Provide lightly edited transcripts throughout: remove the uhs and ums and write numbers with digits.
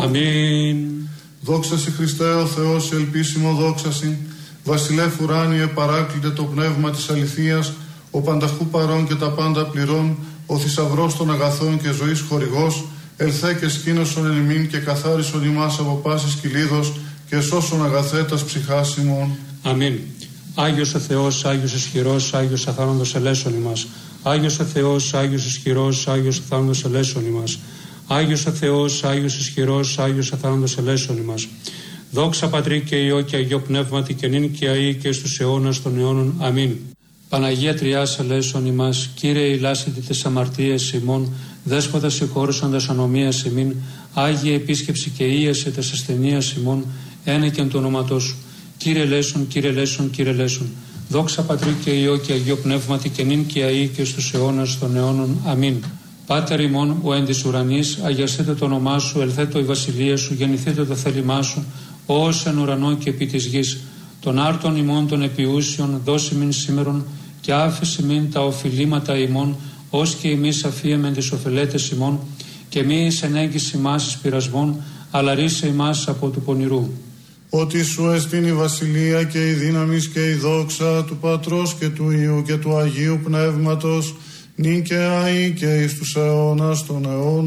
Αμήν. Δόξα σοι Χριστέ ο Θεός, ελπίσιμο δόξα σοι, βασιλεύ ουράνιε παράκλητε το πνεύμα της αληθείας, ο πανταχού παρών και τα πάντα πληρών, ο θησαυρός των αγαθών και ζωής χορηγός, ελθέ και σκήνωσον εν ημίν και καθάρισον ημάς από πάσης κυλίδος και σώσον αγαθέτας ψυχάς ημών. Αμήν. Άγιος ο Θεός, Άγιος ισχυρός, Άγιος αθάνατος ελέσον ημάς. Άγιος ο Θεός, Άγιος ισχυρός, Άγιος αθάνατος ελέσον ημάς. Άγιος ο Θεός, Άγιος ισχυρός, Άγιος αθάνατος ελέσον ημάς. Δόξα Πατρί και Υιό και Αγιό Πνεύματι και νυν και αεί και στους αιώνας των αιώνων. Αμήν. Παναγία Τριάς ελέσον ημάς, Κύριε ηλάσητη τες αμαρτίες ημών, Δέσποτα συγχώρησον τας ανομίας ημίν, Άγιε επίσκεψη και ίαση τες ασθενείας ημών, ένεκεν του ονόματός σου. Κύριε ελέσον, Κύριε ελέσον, Κύριε ελέσον. Δόξα Πατρί και Υιό και Αγιό Πνεύματι και νυν και αεί και στους αιώνας των αιώνων. Αμήν. Πάτερ ημών ο εν της ουρανής, αγιαστείτε το όνομά σου, ελθέτω η βασιλεία σου, γεννηθείτε το θέλημά σου, ως εν ουρανό και επί της γης. Των άρτων ημών των επιούσιων δώσει μην σήμερον και άφηση μην τα οφειλήματα ημών, ως και εμείς αφίεμεν τις οφελέτες ημών, και μη εις ενέγγιση ημάς εις πειρασμών, αλλά ρίσε ημάς από του πονηρού. Ότι σου εστίν η βασιλεία και η δύναμις και η δόξα του Πατρός και του Υιού και του Αγίου Πνεύματος, νυν και αεί και εις τους αιώνας των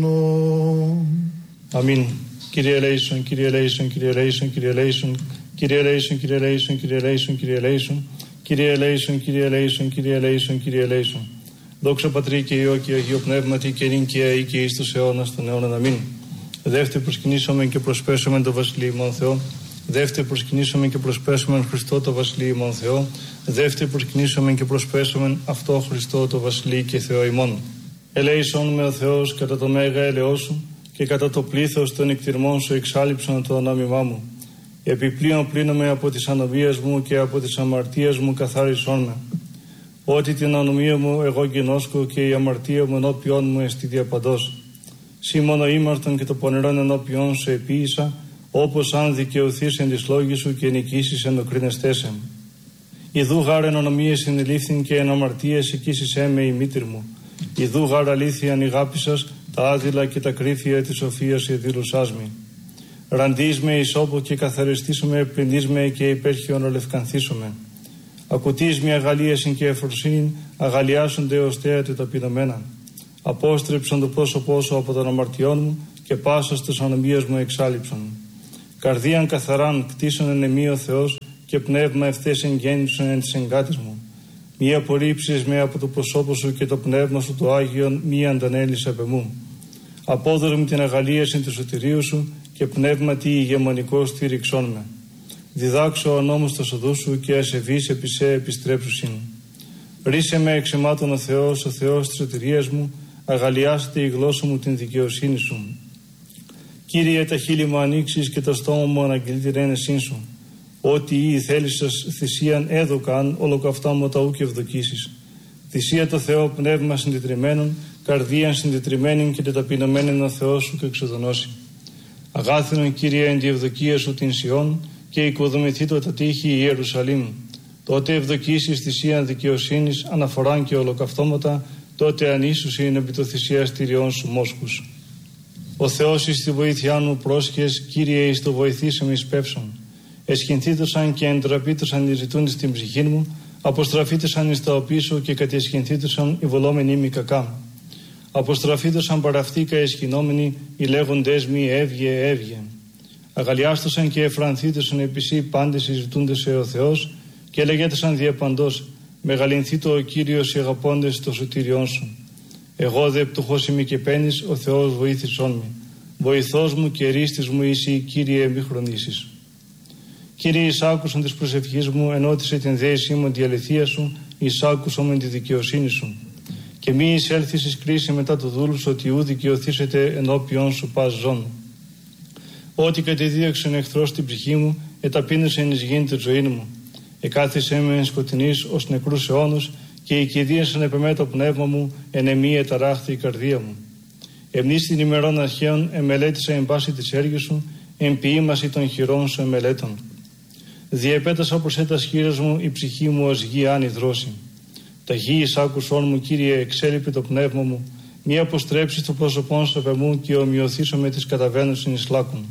αιώνων. Αμήν. Κύριε ελέησον, Κύριε ελέησον, Κύριε ελέησον, Κύριε ελέησον, Κύριε ελέησον, Κύριε ελέησον, Κύριε ελέησον, Κύριε ελέησον, Κύριε ελέησον, Κύριε ελέησον, Κύριε ελέησον, Κύριε ελέησον. Δόξα Πατρί και Υιό και Αγίο Πνεύματι και νυν και αεί και εις τους αιώνας των αιώνων. Αμήν. Δεύτε προσκυνήσομεν και προσπέσομεν το Βασιλείο ημών Θεό. Δεύτε προσκυνήσομεν και προσπέσομεν Χριστό το Βασιλείο ημών Θεό. Δεύτε προσκυνήσομεν και προσπέσομεν αυτό Χριστό το Βασιλείο και Θεό ημών. Ελέησον με ο Θεός κατά το μέγα ελαιό σου και κατά το πλήθος των εκτιρμών σου εξάλειψον το ονόμημά μου. Επιπλέον πλύνομαι από τις ανομίες μου και από τις αμαρτίες μου καθάρισόν με. Ότι την ανομία μου εγώ γινώσκω και η αμαρτία μου ενώπιόν μου εστί διαπαντός. Σύ μόνο ήμαρτον και το πονηρόν ενώπιόν σου επίησα, όπως αν δικαιωθείς εν της λόγης σου και νικήσεις εν οκρίνεστέσαι. Ιδού γάρ εν ονομίες συνελήφθην και εν αμαρτίες οικήσισέ με η μήτρη μου. Ιδού γάρ αλήθειαν ηγάπησας τα άδειλα και τα κρύφια της σοφίας εδήλουσάς μη. Ραντείς με ισόπο και καθαριστήσουμε, πλυντείς με και υπέρχιον ολευκανθήσουμε. Ακουτείς με αγαλίασιν και εφροσύνην, αγαλιάσονται ως θέατε ταπεινωμένα. Απόστρεψον το πρόσωπό σου από των αμαρτιών μου και πάσα στους ανομίες μου εξάλειψον. Καρδίαν καθαράν κτίσον εν εμεί ο Θεός και πνεύμα ευθέσεν γέννησον εν της εγκάτης μου. Μη απορρίψεις με από το προσώπο σου και το πνεύμα σου το Άγιον μη αντανέλεις απ' εμού. Απόδωρε μου την αγαλίαση του σωτηρίου σου και πνεύματι ηγεμονικό στήριξόν με. Διδάξω ο νόμος το οδού σου και ασεβείς επί σε επιστρέψουσιν. Ρίσε με εξαιμάτων ο Θεός της σωτηρίας μου, αγαλιάστε η γλώσσα μου την δικαιοσύνη σου. Κύριε, τα χείλη μου ανοίξεις και το στόμα μου αναγγείλει την ένεσήν σου. Ό,τι ή θέλησας θυσίαν έδωκαν, ολοκαυτά μου τα ούκ ευδοκίσεις. Θυσία το Θεό πνεύμα συντετριμένων, καρδίαν συντετριμένην και τεταπεινωμένην ο Θεός σου και εξοδονώσει. Αγάθινον Κύριε εν τη ευδοκία σου την Σιών και οικοδομηθεί το τα τείχη η Ιερουσαλήμ. Τότε ευδοκίσεις θυσίαν δικαιοσύνης, αναφοράν και ολοκαυτώματα, τότε ανίσουσιν είναι επί το θυσιαστηριών σου μόσχους. Ο Θεός εις τη βοήθειά μου πρόσχες, Κύριε εις το βοηθήσεμε εις πεύσον. Εσχυνθήτωσαν και εντραπήτωσαν οι ζητούντες στην ψυχή μου, αποστραφήτωσαν εις τα οπίσω και κατιεσχυνθήτωσαν οι βολόμενοι μη κακά. Αποστραφήτωσαν παραυτήκα εσχυνόμενοι, οι λέγοντες μη έβγε, έβγε. Αγαλιάστωσαν και εφρανθήτωσαν επισή πάντες οι ζητούντες ο Θεός και λεγέτωσαν διαπαντός, μεγαλυνθήτω ο Κύριος οι αγαπώντες το σωτήριόν σου. Εγώ δε πτωχός είμαι και πένης, ο Θεός βοήθησόν με. Βοηθός μου και ρίστης μου είσαι, Κύριε μη χρονίσεις. Κύριε, εισάκουσον της προσευχής μου, ενώτισε την δέησή μου τη αληθεία σου, εισάκουσον με τη δικαιοσύνη σου. Και μη εισέλθεις εις κρίση μετά του δούλου σου, ότι ου δικαιωθήσετε ενώπιον σου πας ζών. Ό,τι κατεδίωξεν εχθρός στην ψυχή μου, εταπείνωσεν εις γήν τη ζωή μου. Εκάθισε με εν σκοτεινής ως νεκρούς αιώνους και οικηδίασαν επεμέ το πνεύμα μου, εν εμή εταράχθη η καρδία μου. Εμνείς την ημερών αρχαίων εμελέτησα εν πάση της έργης σου, εν ποιήμαση των χειρών σου εμελέτων. Διεπέτασα προς έτας χείρας μου η ψυχή μου ως γη άνη δρόση. Τα γη εις άκουσόν μου, Κύριε, εξέλιπε το πνεύμα μου, μη αποστρέψεις το πρόσωπόν σου απ' εμού και ομοιωθήσω με τις καταβαίνουσιν εις λάκων.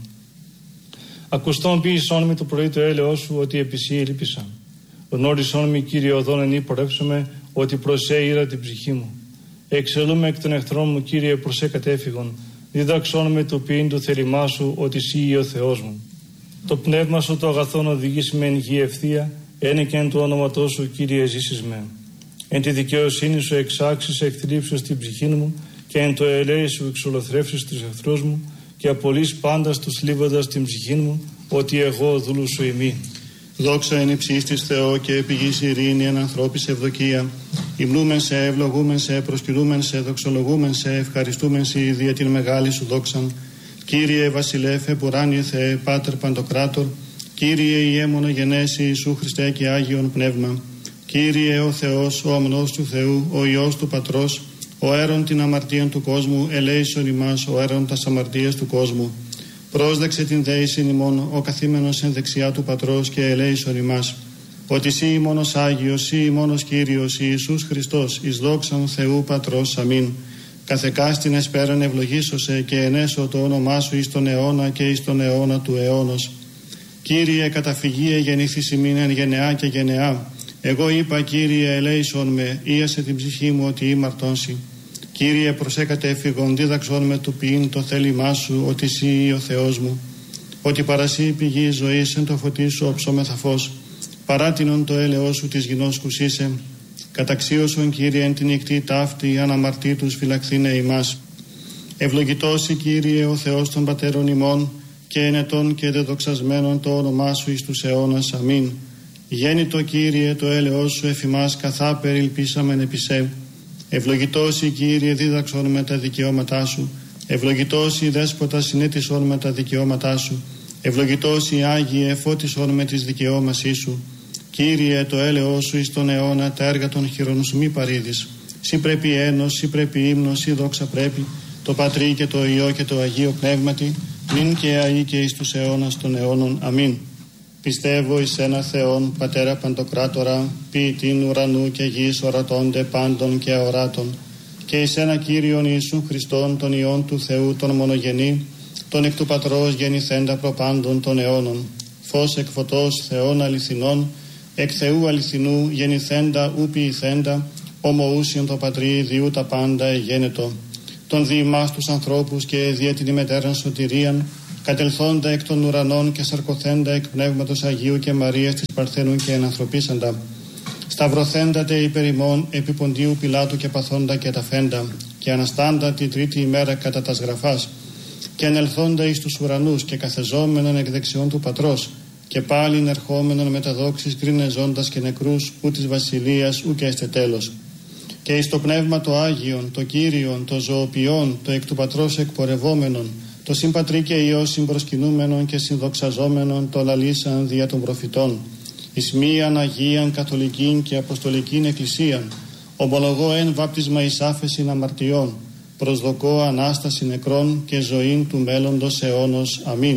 Ακουστόν ποιησόν με το πρωί το έλεος σου ότι επί σοι ήλπισα. Γνώρισόν με Κύριε οδόν εν υπορεύσομαι ότι προσέ ήρα την ψυχή μου. Εξελούμε εκ των εχθρών μου Κύριε προσέ κατέφυγον. Δίδαξόν με το ποιήν του θέλημά σου ότι σύ ο Θεός μου. Το πνεύμα σου το αγαθόν οδηγήσει με εν γη ευθεία, ένε και εν του όνοματός σου Κύριε ζήσεις με. Εν τη δικαιοσύνη σου εξάξεις εκθλίψεις την ψυχή μου και εν το ελέη σου εξολοθρεύσεις τους εχθρούς μου και απολύς πάντας τους θλίβοντας την ψυχή μου ότι εγώ δούλου σου ημί. Δόξα εν υψίστης Θεό και πηγής ειρήνη εν ανθρώπης ευδοκία. Υμνούμεν σε, ευλογούμεν σε, προσκυνούμεν σε, δοξολογούμεν σε, ευχαριστούμεν σε δια την μεγάλη σου δόξαν. Κύριε Βασιλεύ, επουράνιε Θεέ, Πάτερ Παντοκράτορ, Κύριε Ιέμονο γενέσει Ιησού Χριστέ και Άγιον Πνεύμα. Κύριε ο Θεός, ο αμνός του Θεού, ο Υιός του Πατρός, ο αίρον την αμαρτίαν του κόσμου, ελέησον ημάς, ο αίρον τας αμαρτίας του κόσμου. Πρόσδεξε την δέησιν ημών, ο καθήμενος εν δεξιά του Πατρός και ελέησον ημάς. Ότι σύ ημώνος Άγιος, σύ ημώνος Κύριος, Ιησούς Χριστός, εις δόξαν Θεού Πατρός, αμήν. Καθεκάστην εσπέραν ευλογήσωσε και ενέσω το όνομά σου εις τον αιώνα και εις τον αιώνα του αιώνος. Κύριε καταφυγίε γεννήθης ημίν εν γενεά και γενεά. Εγώ είπα Κύριε ελέησον με, ίασε την ψυχή μου ότι ήμαρτonsι. Κύριε προσέκατε έφυγον, δίδαξον με του ποιήν το θέλημά σου ότι σύ ο Θεός μου. Ότι παρασύ πηγή ζωής εν το φωτί σου οψόμεθα φως. Παράτινον το έλεος σου της γινώσκους είσαι. Καταξίωσον Κύριε εν την νυχτή ταύτη αναμαρτήτους φυλαχθήνε ημάς. Ευλογητώσει Κύριε ο Θεός των πατέρων ημών και ενετών και δεδοξασμένων το όνομά σου εις τους αιώνας. Αμήν. Γέννητο Κύριε το έλεος σου εφημάς καθά περιλπίσαμεν επισέ. Ευλογητώσει Κύριε δίδαξον με τα δικαιώματά σου. Ευλογητώσει δέσποτα συνέτησον με τα δικαιώματά σου. Ευλογητώσει Άγιε φώτισον με τις δικαιώμασή σου. Κύριε το έλεος σου εις τον αιώνα τα έργα των χειρών σου μη παρήδεις. Σύ πρέπει ένος, σύ πρέπει ύμνος, σύ δόξα πρέπει. Το Πατρί και το Υιό και το Αγίο Πνεύματι νυν και αεί και εις τους αιώνας των αιώνων. Αμήν. Πιστεύω εις ένα Θεόν, Πατέρα Παντοκράτορα, ποιητήν ουρανού και γης ορατώνται πάντων και αοράτων, και εις ένα Κύριον Ιησούν Χριστόν, τον Υιόν του Θεού, τον μονογενή, τον εκ του Πατρός γεννηθέντα προπάντων των αιώνων, φως εκ φωτός Θεών αληθινών, εκ Θεού αληθινού γεννηθέντα ου ποιηθέντα, ομοούσιον το Πατρί διού τα πάντα εγένετο, τον διημάς τους ανθρώπους και δια την ημετέραν σωτηρίαν, κατελθόντα εκ των ουρανών και σαρκωθέντα εκ Πνεύματος Αγίου και Μαρίας της Παρθένου και ενανθρωπίσαντα, σταυρωθέντατε υπερ ημών επί Ποντίου Πιλάτου και παθόντα και ταφέντα, και αναστάντα τη τρίτη ημέρα κατά τας γραφάς, και ανελθόντα εις τους ουρανούς και καθεζόμενον εκ δεξιών του Πατρός, και πάλιν ερχόμενον με τα δόξης κρίνεζόντας και νεκρούς ου της βασιλείας ου και έστε τέλος. Και εις το Πνεύμα το Άγιον, το Κύριον, το ζωοποιόν, το εκ του Πατρός εκπορευόμενον, το συμπατρί και Υιό συμπροσκυνούμενον και συνδοξαζόμενον το λαλήσαν δια των προφητών, εις μίαν Αγίαν Καθολικήν και Αποστολικήν Εκκλησίαν, ομολογώ εν βάπτισμα εις άφεσιν αμαρτιών, προσδοκώ Ανάσταση νεκρών και ζωήν του μέλλοντος αιώνος. Αμήν.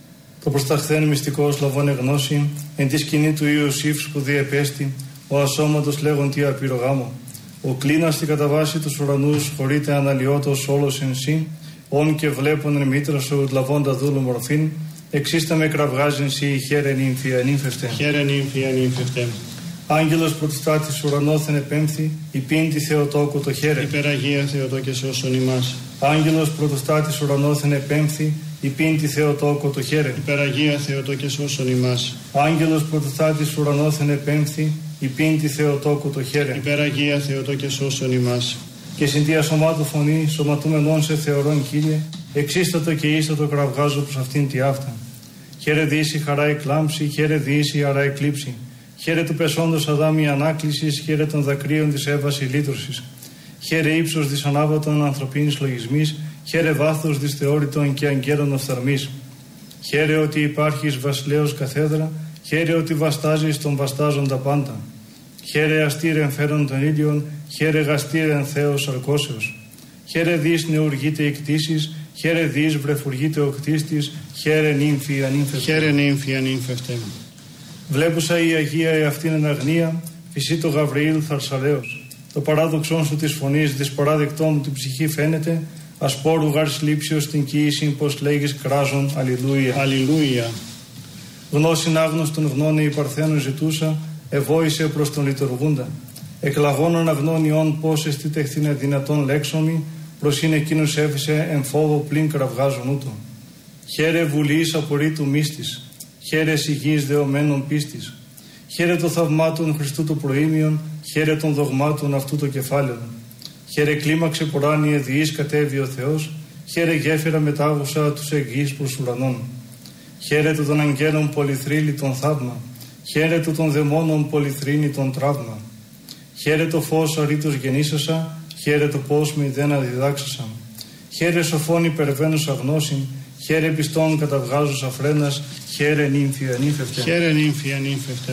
Το προσταχθέν μυστικός λαβώνε γνώση, εν τη σκηνή του Ιωσήφ σπουδή επέστη, ο ασώματος λέγον τι απειρογάμο. Ο κλίνας στη καταβάση τους ουρανούς χωρείται αναλυότος όλος εν σύ, όν και βλέπον εν μήτρα σου λαβώντα δούλου μορφήν, εξίστα με κραυγάζεν σύ χαίρε νύμφη ανήμφευτε. Χαίρε νύμφη ανήμφευτε. Άγγελος πρωτοστάτης ουρανόθεν επέμφθη, υπήντη Θεοτόκο το χαίρε. Υπεραγία Θεοτόκε σώσον ημάς. Άγγελος πρωτοστάτης ουρανόθεν επέμφθη, υπήντη Θεοτόκο το χαίρε. Υπεραγία Θεοτόκε σώσον ημάς. Άγγελος πρωτοστάτης ουρανόθεν επέμφθη, υπήντη Θεοτόκο το χαίρε. Υπεραγία Θεοτόκε σώσον ημάς. Και συν τη ασωμάτου φωνή, σωματούμενον σε θεωρών Κύριε, εξίστατο και ίστατο κραυγάζω προς αυτήν τη αύτα. Χαίρε διήσει χαρά εκλάμψη, χαίρε διήσει χαρά εκλείψη. Χαίρε του πεσόντος Αδάμ η ανάκλησης, χαίρε των δακρύων της Εύας η λύτρωσης. Χαίρε ύψος της ανάβατων ανθρωπίνης λογισμής, χαίρε βάθος της θεώρητων και αγγέλων οφθαλμής. Χαίρε ότι υπάρχεις βασιλέως καθέδρα, χαίρε ότι βαστάζεις τον βαστάζοντα πάντα. Χαίρε αστήρεν φέρον των ήλιων, χαίρε γαστήρεν Θεός αρκώσεως. Χαίρε δις νεουργείται η κτήσης, χαίρε δις βρεφουργείται ο κτίστης, χαίρε νύμφη ανήμφευτε. Χαίρε νύμφη ανήμφευτε. Βλέπουσα η Αγία εαυτήν εν αγνία, φυσί το Γαβριήλ θαρσαλέως. Το παράδοξόν σου της φωνής, δυσπαράδεκτό μου την ψυχή φαίνεται, ασπόρου γάρς λήψεως την κοίηση, πως λέγεις κράζον, αλληλούια. Αλληλούια. Γνώσιν άγνωστον γνώνε η Παρθένου ζητούσα, ευόησε προς τον λειτουργούντα. Εκλαγώνων αγνώνιον πώς εστι τεχθήνε δυνατόν λέξομη, προς είναι εκείνος έφυσε εμφόβο πλην κραυγάζον ούτω. Χαίρε βουλής απορρίτου μίστης, χαίρε υγιής δεωμένων πίστης. Χαίρε το θαυμάτων Χριστού το προήμιον, χαίρε των δογμάτων αυτού το κεφάλαιο. Χαίρε κλίμαξε ποράνιε διείς κατέβη ο Θεός, χαίρε γέφυρα μετάγουσα τους εγγύς προς ουρανών. Χαίρε το των αγγέλων πολυθρύλη τον θαύμα, χαίρε το των δαιμόνων πολυθρύνη τον τραύμα. Χαίρε το φως αρήτως γεννήσασα, χαίρε το πώς μη δεν αδιδάξασα. Χαίρε σοφών υπερβαίνουσα γνώσιν, χαίρε πιστών καταβγάζουσα φρένας, χαίρε νύμφια νύφευτε. Χαίρε νύμφια νύφευτε.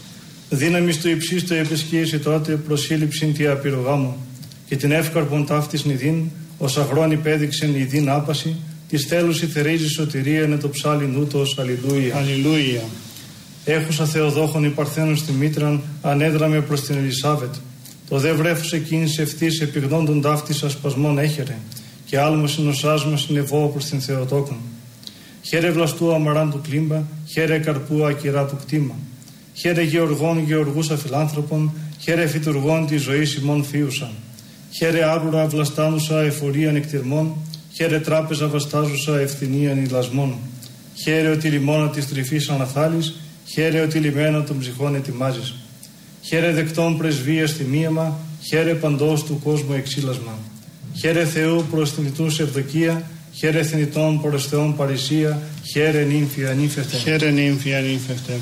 Δύναμις του υψίστου επεσκίεση τότε προσήλυψην τη απειρογάμου, και την εύκαρπον ταύτης νηδίν, ως αγρόν υπέδειξεν νηδίν άπαση, της θέλους η θερίζει σωτηρία είναι το ψάλιν ούτως, αλληλούια. Αλληλούια. Έχουσα Θεοδόχων η Παρθένου στη μήτραν, ανέδραμε προς την Ελισάβετ. Το δε βρέφους εκείνης ευθύς επιγνών των ταύτης ασπασμών έχερε, και άλμος συνοσάσμα συνεβώ προς την Θεοτόκον. Χαίρε βλαστού αμαράν του κλίμπα, χαίρε καρπού ακυρά του κτήμα. Χαίρε γεωργών γεωργούσα φιλάνθρωπων, χαίρε φυτουργών τη ζωή ημών φίουσαν. Χαίρε άρουρα βλαστάνουσα εφορίαν εκτιρμών, χαίρε τράπεζα βαστάζουσα ευθυνίαν ηλασμών. Χαίρε ότι λιμώνα τη τρυφή αναθάλεις, χαίρε ότι λιμένα των ψυχών ετοιμάζεις. Χαίρε δεκτών πρεσβεία θυμίαμα, χαίρε παντός του κόσμου εξήλασμα. Χαίρε Θεού προς θνητούς ευδοκία, χαίρε θνητών προς Θεόν παρησία, χαίρε νύμφια νύφευτε. Χαίρε νύμφια νύφευτε.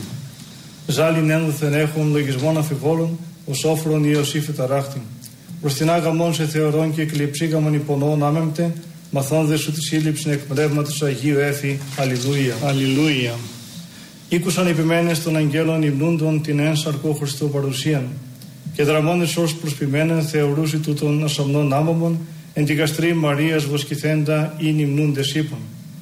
Ζάλιν ένδοθεν έχουν λογισμών αφιβόλων, ως όφρον Ιωσήφ ταράχτην. Προς την άγαμον σε θεωρών και εκλειψήγαμον υπονών άμεμπτε, μαθώνδε σου τη σύλληψη εκ πνεύματος Αγίου Έφη. Αλληλούια. Αλληλούια. Ήκουσαν επιμένες των αγγέλων υμνούντων την ένσαρκο Χριστού παρουσίαν, και δραμώνες ως προσποιμένεν θεωρούσι τούτων ασαμνών άμαμον, εν τη γαστρή Μαρίας βοσκηθέντα ή υμνούντες είπων.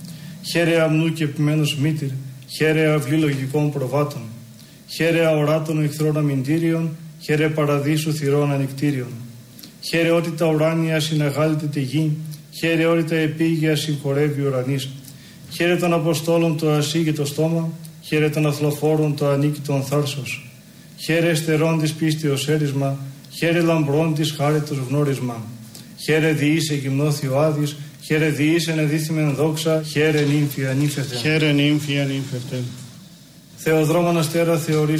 Χαίρε αμνού και επιμένους μήτηρ, χαίρε αυλή λογικών προβάτων. Χαίρε αοράτων εχθρών αμυντήριων, χαίρε παραδείσου θυρών ανοιχτήριων. Χαίρε ότι τα ουράνια συναγάλεται τη γη, χαίρε ότι τα επίγεια συγχωρεύει ουρανής. Χαίρε των Αποστόλων το ασύγητο στόμα, χαίρε των αθλοφόρων το ανίκητον θάρσος. Χαίρε εστερών της πίστεως έρισμα, χαίρε λαμπρών της χάριτος γνώρισμα. Χαίρε διήσε γυμνώθη ο Άδης, χαίρε διήσε ενεδίθημεν δόξα, χαίρε νύμφια νύφευτε. Χαίρε νύμφια νύφευτε. Θεοδρόμων αστέρα θεωρείς